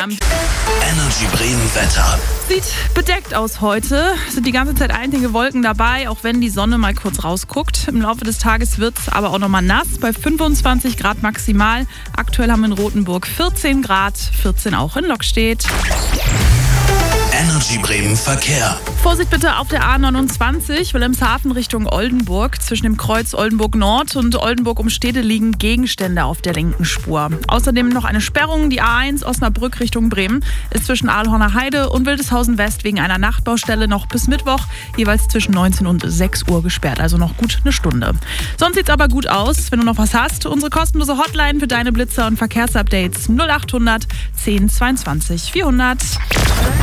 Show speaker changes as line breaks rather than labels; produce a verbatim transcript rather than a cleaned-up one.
am
Energy Bremen Wetter.
Sieht bedeckt aus heute. Es sind die ganze Zeit einige Wolken dabei, auch wenn die Sonne mal kurz rausguckt. Im Laufe des Tages wird es aber auch nochmal nass, bei fünfundzwanzig Grad maximal. Aktuell haben wir in Rothenburg vierzehn Grad, vierzehn auch in Lockstedt.
Energy Bremen Verkehr.
Vorsicht bitte auf der A neunundzwanzig, Wilhelmshaven Richtung Oldenburg. Zwischen dem Kreuz Oldenburg Nord und Oldenburg Umstede liegen Gegenstände auf der linken Spur. Außerdem noch eine Sperrung. Die A eins Osnabrück Richtung Bremen ist zwischen Ahlhorner Heide und Wildeshausen West wegen einer Nachtbaustelle noch bis Mittwoch jeweils zwischen neunzehn und sechs Uhr gesperrt. Also noch gut eine Stunde. Sonst sieht's aber gut aus. Wenn du noch was hast, unsere kostenlose Hotline für deine Blitzer und Verkehrsupdates null achthundert zehn zweiundzwanzig vierhundert.